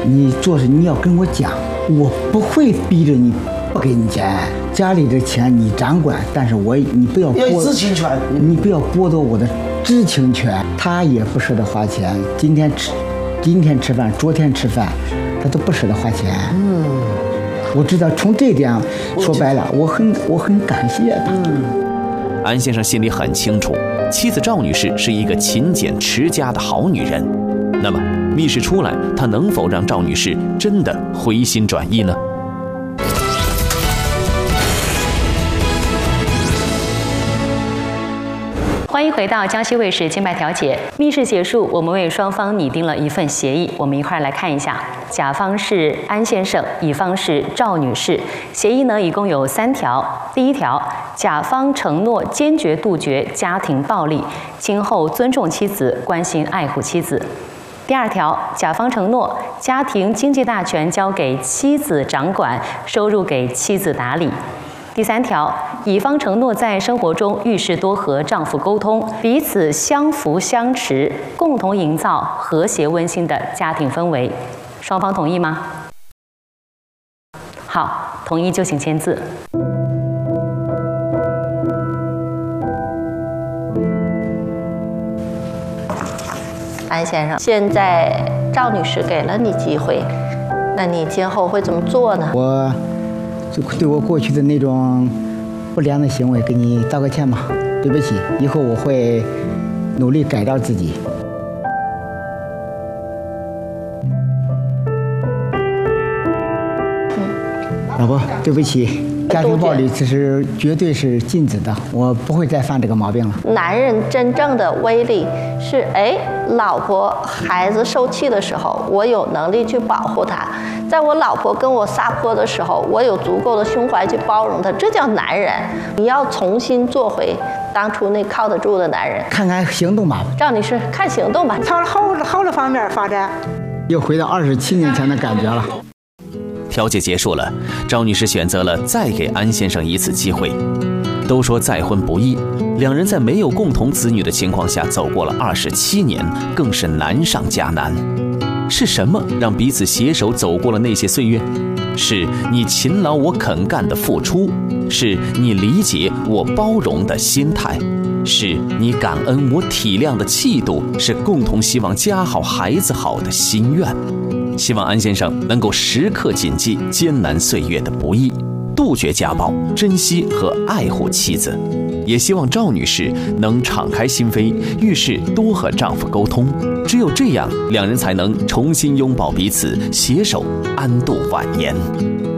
你做事你要跟我讲，我不会逼着你不给你钱，家里的钱你掌管，但是你不要有知情权， 你不要剥夺我的知情权。他也不舍得花钱，今天吃饭，昨天吃饭，他都不舍得花钱。我知道，从这点说白了，我很感谢他。 安先生心里很清楚，妻子赵女士是一个勤俭持家的好女人。那么密室出来，他能否让赵女士真的回心转意呢？ 欢迎回到江西卫视金牌调解。密室结束，我们为双方拟定了一份协议，我们一块来看一下。甲方是安先生，乙方是赵女士。协议呢，一共有3条。第1条，甲方承诺坚决杜绝家庭暴力，今后尊重妻子，关心爱护妻子。第2条，甲方承诺家庭经济大权交给妻子掌管，收入给妻子打理。第3条，乙方承诺在生活中遇事多和丈夫沟通，彼此相扶相持，共同营造和谐温馨的家庭氛围。双方同意吗？好，同意就请签字。 安先生，现在赵女士给了你机会，那你今后会怎么做呢？ 我就对我过去的那种不良的行为给你道个歉吧，对不起，以后我会努力改造自己。老婆，对不起，家庭暴力这是绝对是禁止的，我不会再犯这个毛病了。 男人真正的威力是，老婆孩子受气的时候，我有能力去保护她；在我老婆跟我撒泼的时候，我有足够的胸怀去包容她，这叫男人。你要重新做回当初那靠得住的男人。 看看行动吧， 赵女士，看行动吧。 朝好的方面发展， 又回到27年前的感觉了。 调解结束了，赵女士选择了再给安先生一次机会。都说再婚不易，两人在没有共同子女的情况下走过了27年，更是难上加难。是什么让彼此携手走过了那些岁月？是你勤劳我肯干的付出，是你理解我包容的心态，是你感恩我体谅的气度，是共同希望家好孩子好的心愿。希望安先生能够时刻谨记艰难岁月的不易，杜绝家暴，珍惜和爱护妻子。也希望赵女士能敞开心扉，遇事多和丈夫沟通，只有这样，两人才能重新拥抱彼此，携手安度晚年。